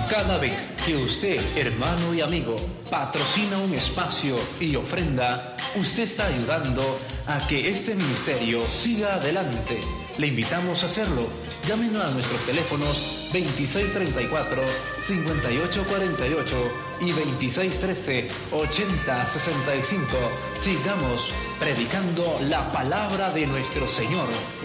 Cada vez que usted, hermano y amigo, patrocina un espacio y ofrenda, usted está ayudando a que este ministerio siga adelante. Le invitamos a hacerlo. Llámenos a nuestros teléfonos 2634-5848 y 2613-8065. Sigamos predicando la palabra de nuestro Señor.